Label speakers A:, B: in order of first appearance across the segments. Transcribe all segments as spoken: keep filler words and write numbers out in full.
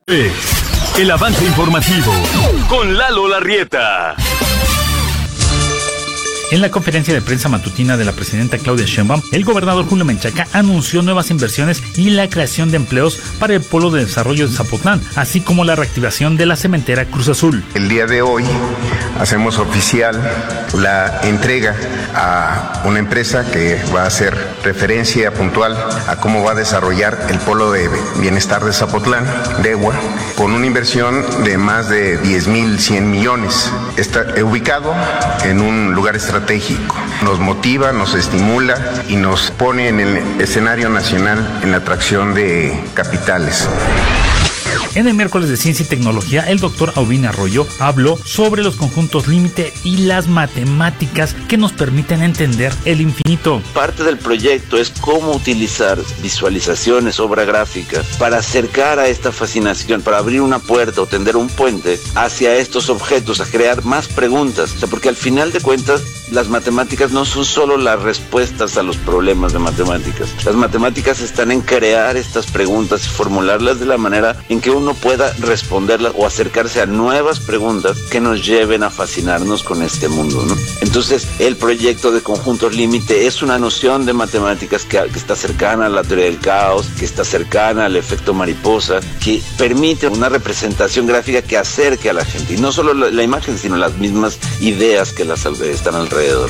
A: Es el avance informativo con Lalo Larrieta.
B: En la conferencia de prensa matutina de la presidenta Claudia Sheinbaum, el gobernador Julio Menchaca anunció nuevas inversiones y la creación de empleos para el Polo de Desarrollo de Zapotlán, así como la reactivación de la cementera Cruz Azul.
C: El día de hoy hacemos oficial la entrega a una empresa que va a hacer referencia puntual a cómo va a desarrollar el Polo de Bienestar de Zapotlán, DEWA, con una inversión de más de diez mil cien millones. Está ubicado en un lugar estratégico. Nos motiva, nos estimula y nos pone en el escenario nacional en la atracción de capitales.
B: En el miércoles de Ciencia y Tecnología, el doctor Aubin Arroyo habló sobre los conjuntos límite y las matemáticas que nos permiten entender el infinito.
D: Parte del proyecto es cómo utilizar visualizaciones, obra gráfica, para acercar a esta fascinación, para abrir una puerta o tender un puente hacia estos objetos, a crear más preguntas. O sea, porque al final de cuentas, las matemáticas no son solo las respuestas a los problemas de matemáticas. Las matemáticas están en crear estas preguntas y formularlas de la manera en que uno pueda responderlas o acercarse a nuevas preguntas que nos lleven a fascinarnos con este mundo, ¿no? Entonces, el proyecto de conjuntos límite es una noción de matemáticas que, que está cercana a la teoría del caos, que está cercana al efecto mariposa, que permite una representación gráfica que acerque a la gente. Y no solo la, la imagen, sino las mismas ideas que las están alrededor.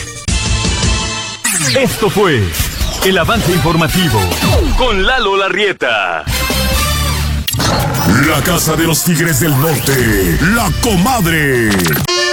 A: Esto fue el avance informativo con Lalo Larrieta.
E: La Casa de los Tigres del Norte, La Comadre.